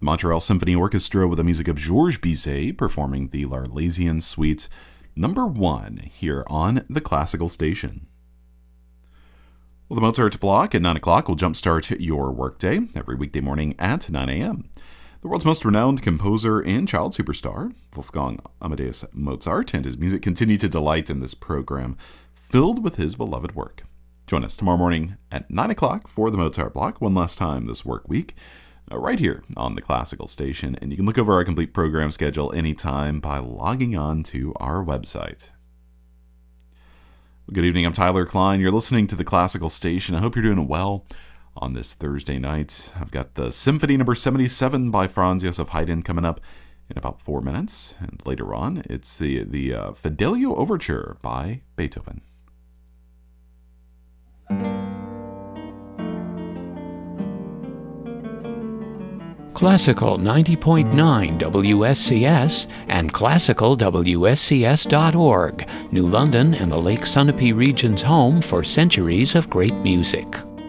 Montreal Symphony Orchestra with the music of Georges Bizet performing the L'Arlésienne Suite number 1 here on the Classical Station. Well, the Mozart block at 9 o'clock will jumpstart your workday every weekday morning at 9 a.m. The world's most renowned composer and child superstar, Wolfgang Amadeus Mozart, and his music continue to delight in this program filled with his beloved work. Join us tomorrow morning at 9 o'clock for the Mozart block one last time this work week, right here on the Classical Station. And you can look over our complete program schedule anytime by logging on to our website. Good evening, I'm Tyler Klein. You're listening to the Classical Station. I hope you're doing well on this Thursday night. I've got the Symphony number 77 by Franz Josef Haydn coming up in about 4 minutes. And later on, it's the Fidelio Overture by Beethoven. Classical 90.9 WSCS and classicalwscs.org, New London and the Lake Sunapee region's home for centuries of great music.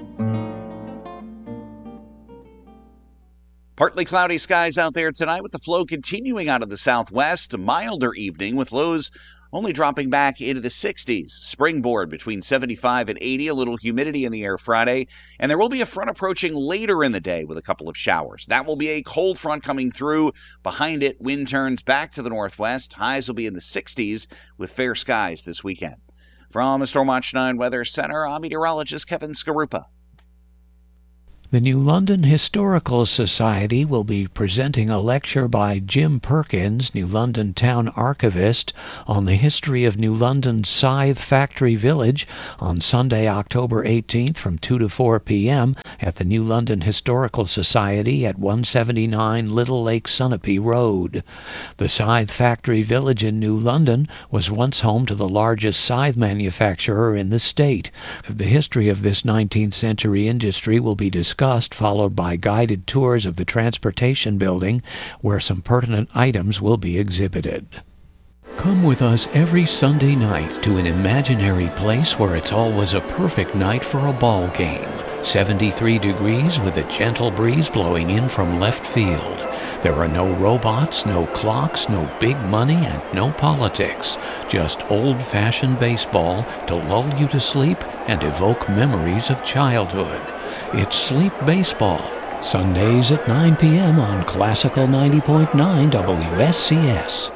Partly cloudy skies out there tonight with the flow continuing out of the southwest. A milder evening with lows only dropping back into the 60s. Springboard between 75 and 80, a little humidity in the air Friday. And there will be a front approaching later in the day with a couple of showers. That will be a cold front coming through. Behind it, wind turns back to the northwest. Highs will be in the 60s with fair skies this weekend. From the Stormwatch 9 Weather Center, I'm meteorologist Kevin Skarupa. The New London Historical Society will be presenting a lecture by Jim Perkins, New London Town Archivist, on the history of New London's Scythe Factory Village on Sunday, October 18th from 2 to 4 p.m. at the New London Historical Society at 179 Little Lake Sunapee Road. The Scythe Factory Village in New London was once home to the largest scythe manufacturer in the state. The history of this 19th century industry will be discussed, followed by guided tours of the transportation building, where some pertinent items will be exhibited. Come with us every Sunday night to an imaginary place where it's always a perfect night for a ball game. 73 degrees with a gentle breeze blowing in from left field. There are no robots, no clocks, no big money, and no politics. Just old-fashioned baseball to lull you to sleep and evoke memories of childhood. It's Sleep Baseball, Sundays at 9 p.m. on Classical 90.9 WSCS.